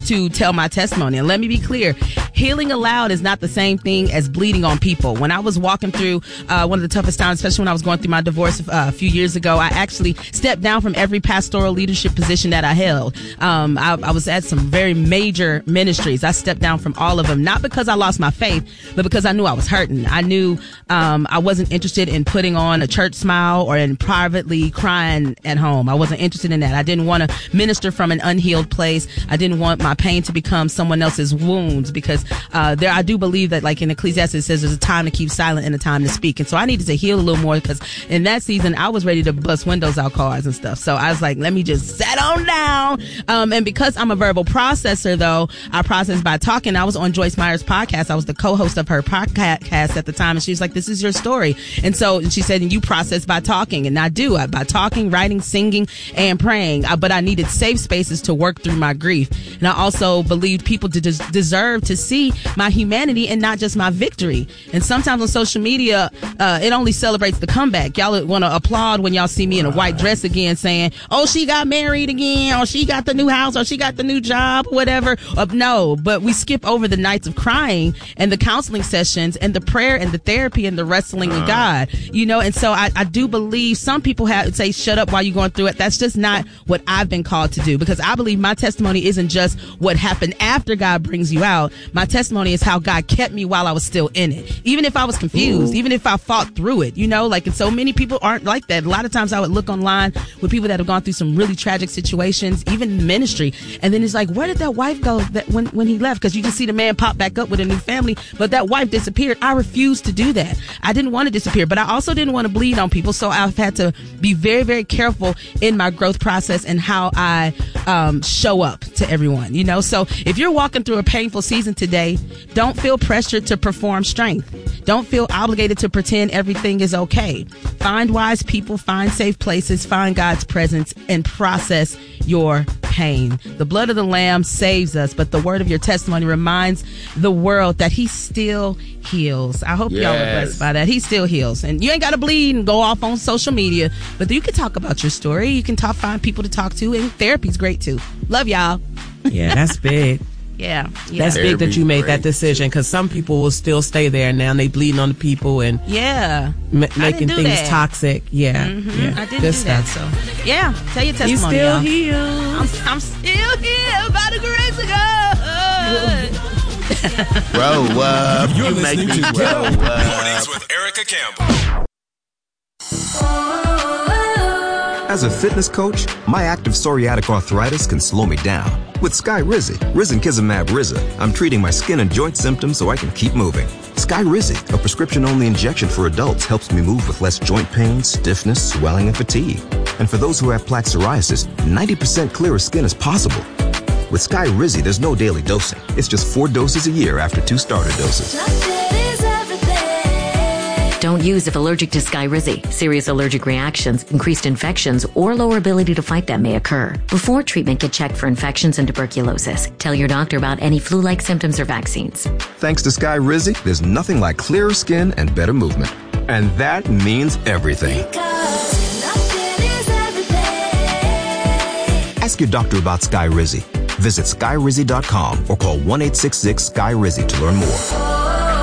to tell my testimony. And let me be clear, healing aloud is not the same thing as bleeding on people. When I was walking through one of the toughest times, especially when I was going through my divorce a few years ago, I actually stepped down from every pastoral leadership position that I held. I was at some very major ministries. I stepped down from all of them, not because I lost my faith, but because I knew I was hurting. I knew I wasn't interested in putting on a church smile or in privately crying at home. I wasn't interested in that. I didn't want to minister from an unhealed place. I didn't want my pain to become someone else's wounds, because I do believe that, like in Ecclesiastes, it says there's a time to keep silent and a time to speak. And so I needed to heal a little more, because in that season I was ready to bust windows out cars and stuff. So I was like, let me just set on down. And because I'm a verbal processor, though, I process by talking. I was on Joyce Meyer's podcast. I was the co-host of her podcast at the time, and she was like, this is your story. And so she said, and you process by talking. And I do, by talking, writing, singing, and praying. But I needed safe spaces to work through my grief. And I also believed people deserve to see my humanity and not just my victory. And sometimes on social media, it only celebrates the comeback. Y'all want to applaud when y'all see me in a white dress again, saying, oh, she got married again, or she got the new house, or she got the new job, whatever. No, but we skip over the nights of crying and the counseling sessions and the prayer and the therapy and the wrestling with God, and so I do believe some people say, shut up while you're going through it. That's just not what I've been called to do, because I believe my testimony isn't just what happened after God brings you out. My testimony is how God kept me while I was still in it. Even if I was confused, even if I fought through it, and so many people aren't like that. A lot of times I would look online with people that have gone through some really tragic situations, even ministry. And then it's like, where did that wife go when he left? Because you can see the man pop back up with a new family, but that wife disappeared. I refused to do that. I didn't want to disappear, but I also didn't want to bleed on people. So I've had to be very, very careful in my growth process and how I show up to everyone, So if you're walking through a painful season today, don't feel pressured to perform strength. Don't feel obligated to pretend everything is okay. Find wise people, find safe places, find God's presence, and process your pain. The blood of the Lamb saves us, but the word of your testimony reminds the world that he still heals. I hope y'all are blessed by that. He still heals. And you ain't got to bleed and go off on social media, but you can talk about your story. You can find people to talk to, and therapy's great too. Love y'all. Yeah, that's big. Yeah. That's big that you made that decision, because some people will still stay there now, and they bleeding on the people and making things toxic. Yeah. I didn't do that. So tell your testimony. You still healed. I'm still here by the grace of God. Grow up. You're You make listening me to grow up. Mornings with Erica Campbell. As a fitness coach, my active psoriatic arthritis can slow me down. With Skyrizi, Risankizumab Riza, I'm treating my skin and joint symptoms so I can keep moving. Skyrizi, a prescription-only injection for adults, helps me move with less joint pain, stiffness, swelling, and fatigue. And for those who have plaque psoriasis, 90% clearer skin is possible. With Skyrizi, there's no daily dosing. It's just 4 doses a year after 2 starter doses. Don't use if allergic to Skyrizi. Serious allergic reactions, increased infections, or lower ability to fight them may occur. Before treatment, get checked for infections and tuberculosis. Tell your doctor about any flu-like symptoms or vaccines. Thanks to Skyrizi, there's nothing like clearer skin and better movement. And that means everything. Ask your doctor about Skyrizi. Visit Skyrizi.com or call 1-866-SKY-RIZI to learn more.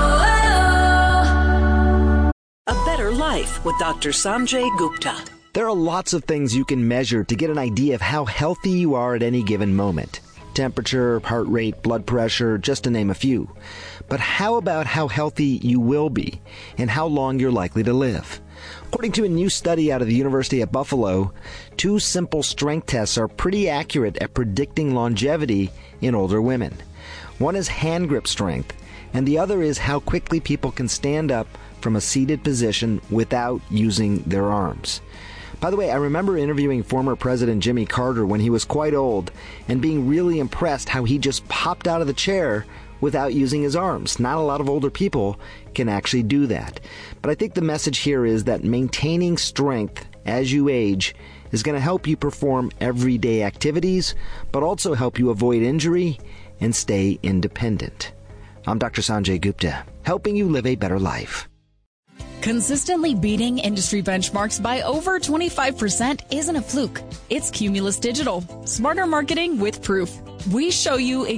Life with Dr. Sanjay Gupta. There are lots of things you can measure to get an idea of how healthy you are at any given moment. Temperature, heart rate, blood pressure, just to name a few. But how about how healthy you will be and how long you're likely to live? According to a new study out of the University at Buffalo, 2 simple strength tests are pretty accurate at predicting longevity in older women. One is hand grip strength, and the other is how quickly people can stand up from a seated position without using their arms. By the way, I remember interviewing former President Jimmy Carter when he was quite old and being really impressed how he just popped out of the chair without using his arms. Not a lot of older people can actually do that. But I think the message here is that maintaining strength as you age is going to help you perform everyday activities, but also help you avoid injury and stay independent. I'm Dr. Sanjay Gupta, helping you live a better life. Consistently beating industry benchmarks by over 25% isn't a fluke. It's Cumulus Digital. Smarter marketing with proof. We show you